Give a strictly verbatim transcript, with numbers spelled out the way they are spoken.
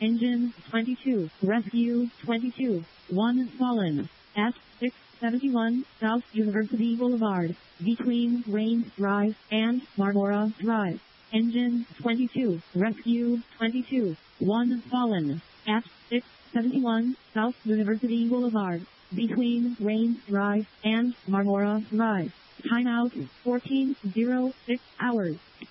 Engine twenty-two, Rescue twenty-two, one fallen. At six seventy-one South University Boulevard, between Rains Drive and Marmora Drive. Engine twenty-two, Rescue twenty-two, one fallen. At six seventy-one South University Boulevard, between Rains Drive and Marmora Drive. Timeout fourteen oh six hours.